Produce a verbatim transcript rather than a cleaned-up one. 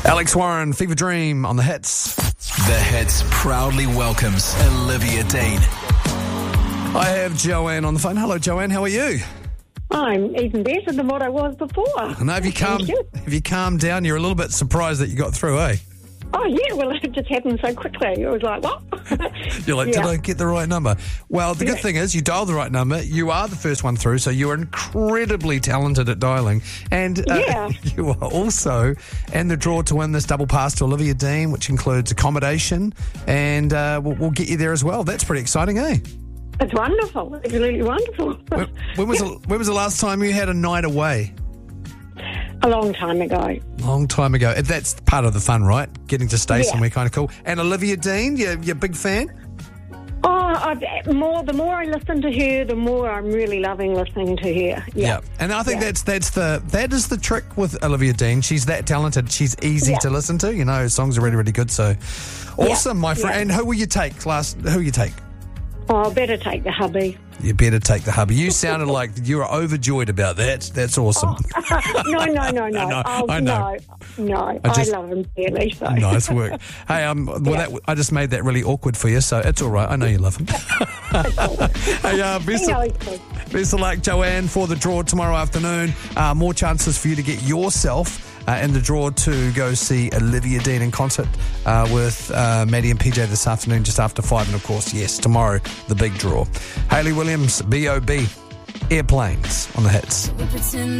Alex Warren, Fever Dream on the Hits. The Hits proudly welcomes Olivia Dean. I have Joanne on the phone. Hello, Joanne. How are you? I'm even better than what I was before. I know. Have you calmed? you. Have you calmed down? You're a little bit surprised that you got through, eh? Oh, yeah, well, it just happened so quickly. It was like, what? You're like, Yeah. did I get the right number? Well, the good Yeah. thing is you dialed the right number. You are the first one through, so you are incredibly talented at dialing. And uh, Yeah. you are also in the draw to win this double pass to Olivia Dean, which includes accommodation, and uh, we'll, we'll get you there as well. That's pretty exciting, eh? It's wonderful. It's really wonderful. When, when was the, when was the last time you had a night away? A long time ago. Long time ago. That's part of the fun, right? Getting to stay Yeah. somewhere kind of cool. And Olivia Dean, you're, you're a big fan? Oh, I've, more the more I listen to her, the more I'm really loving listening to her. Yeah. And I think Yeah. that's that's the that is the trick with Olivia Dean. She's that talented. She's easy Yeah. to listen to. You know, her songs are really, really good. So awesome, my friend. Yeah. And who will you take? Last, who will you take? Oh, I better take the hubby. You better take the hubby. You sounded like you were overjoyed about that. That's awesome. no, no, no, no. I know, Oh, I know. No, no. I just- I love him dearly. So. Nice work. Hey, um, well, Yeah. that, I just made that really awkward for you, so it's all right. I know you love him. Hey, uh, best, You know, of, he's good. best of luck, Joanne, for the draw tomorrow afternoon. Uh, more chances for you to get yourself uh, in the draw to go see Olivia Dean in concert uh, with uh, Maddie and P J this afternoon, just after five. And, of course, yes, tomorrow, the big draw. Hayley Williams, B O B, Airplanes on the Hits.